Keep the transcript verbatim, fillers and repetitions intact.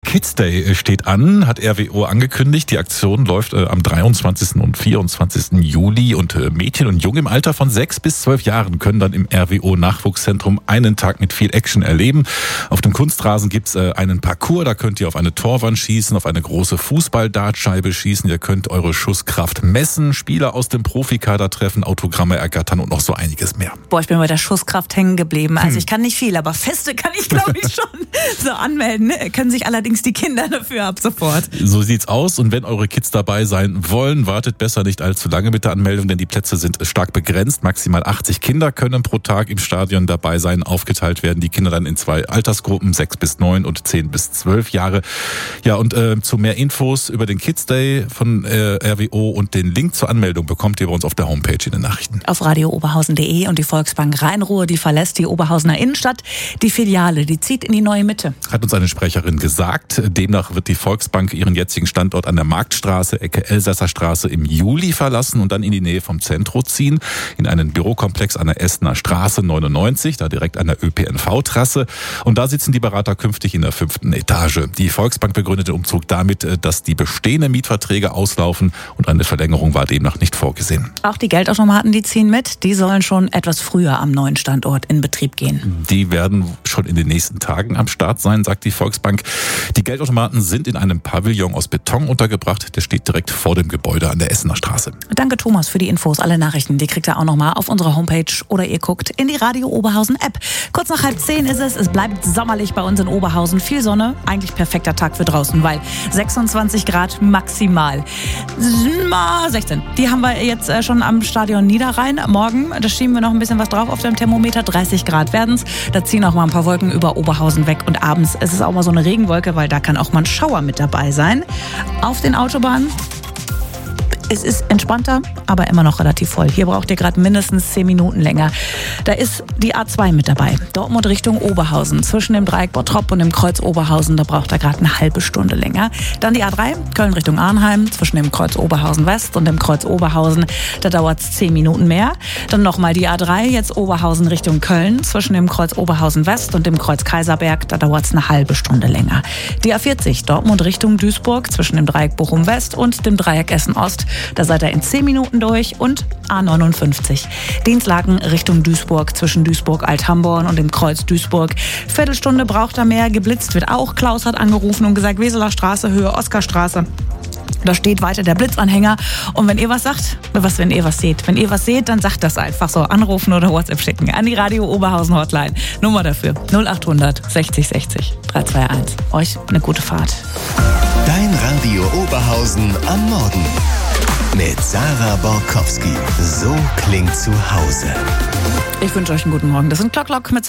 Kids Day steht an, hat R W O angekündigt. Die Aktion läuft äh, am dreiundzwanzigsten und vierundzwanzigsten Juli und äh, Mädchen und Jungen im Alter von sechs bis zwölf Jahren können dann im R W O Nachwuchszentrum einen Tag mit viel Action erleben. Auf dem Kunstrasen gibt's äh, einen Parcours, da könnt ihr auf eine Torwand schießen, auf eine große Fußball-Dartscheibe schießen. Ihr könnt eure Schusskraft messen, Spieler aus dem Profikader treffen, Autogramme ergattern und noch so einiges mehr. Boah, ich bin bei der Schusskraft hängen geblieben. Also hm. ich kann nicht viel, aber Feste kann ich glaube ich schon so anmelden. Können sich allerdings die Kinder dafür ab sofort. So sieht's aus. Und wenn eure Kids dabei sein wollen, wartet besser nicht allzu lange mit der Anmeldung, denn die Plätze sind stark begrenzt. Maximal achtzig Kinder können pro Tag im Stadion dabei sein. Aufgeteilt werden die Kinder dann in zwei Altersgruppen, sechs bis neun und zehn bis zwölf Jahre. Ja, und äh, zu mehr Infos über den Kids Day von äh, R W O und den Link zur Anmeldung bekommt ihr bei uns auf der Homepage in den Nachrichten. Auf radio oberhausen punkt de und die Volksbank Rhein-Ruhr, die verlässt die Oberhausener Innenstadt. Die Filiale, die zieht in die neue Mitte. Hat uns eine Sprecherin gesagt. Demnach wird die Volksbank ihren jetzigen Standort an der Marktstraße, Ecke Elsässer Straße im Juli verlassen und dann in die Nähe vom Zentrum ziehen, in einen Bürokomplex an der Essener Straße neunundneunzig, da direkt an der Ö P N V-Trasse. Und da sitzen die Berater künftig in der fünften Etage. Die Volksbank begründet den Umzug damit, dass die bestehenden Mietverträge auslaufen und eine Verlängerung war demnach nicht vorgesehen. Auch die Geldautomaten, die ziehen mit, die sollen schon etwas früher am neuen Standort in Betrieb gehen. Die werden schon in den nächsten Tagen am Start sein, sagt die Volksbank. Die Geldautomaten sind in einem Pavillon aus Beton untergebracht. Der steht direkt vor dem Gebäude an der Essener Straße. Danke Thomas für die Infos. Alle Nachrichten, die kriegt ihr auch nochmal auf unserer Homepage oder ihr guckt in die Radio Oberhausen App. Kurz nach halb zehn ist es. Es bleibt sommerlich bei uns in Oberhausen. Viel Sonne, eigentlich perfekter Tag für draußen, weil sechsundzwanzig Grad maximal. sechzehn. Die haben wir jetzt schon am Stadion Niederrhein. Morgen, da schieben wir noch ein bisschen was drauf auf dem Thermometer. dreißig Grad werden's. Da ziehen auch mal ein paar Wolken über Oberhausen weg. Und abends ist es auch mal so eine Regenwolke, weil da kann auch mal ein Schauer mit dabei sein. Auf den Autobahnen. Es ist entspannter, aber immer noch relativ voll. Hier braucht ihr gerade mindestens zehn Minuten länger. Da ist die A zwei mit dabei. Dortmund Richtung Oberhausen. Zwischen dem Dreieck Bottrop und dem Kreuz Oberhausen, da braucht ihr gerade eine halbe Stunde länger. Dann die A drei, Köln Richtung Arnheim. Zwischen dem Kreuz Oberhausen West und dem Kreuz Oberhausen, da dauert es zehn Minuten mehr. Dann nochmal die A drei, jetzt Oberhausen Richtung Köln. Zwischen dem Kreuz Oberhausen West und dem Kreuz Kaiserberg, da dauert es eine halbe Stunde länger. Die A vierzig, Dortmund Richtung Duisburg. Zwischen dem Dreieck Bochum West und dem Dreieck Essen Ost. Da seid ihr in zehn Minuten durch. Und A neunundfünfzig. Dienstlaken Richtung Duisburg zwischen Duisburg-Althamborn und dem Kreuz Duisburg. Viertelstunde braucht er mehr. Geblitzt wird auch. Klaus hat angerufen und gesagt, Weseler Straße, Höhe Oskarstraße. Da steht weiter der Blitzanhänger. Und wenn ihr was sagt, was, wenn ihr was seht, wenn ihr was seht, dann sagt das einfach so. Anrufen oder WhatsApp schicken an die Radio Oberhausen Hotline. Nummer dafür null achthundert sechzig sechzig dreihunderteinundzwanzig. Euch eine gute Fahrt. Dein Radio Oberhausen am Morgen. Mit Sarah Borkowski. So klingt zu Hause. Ich wünsche euch einen guten Morgen. Das sind Clock Clock mit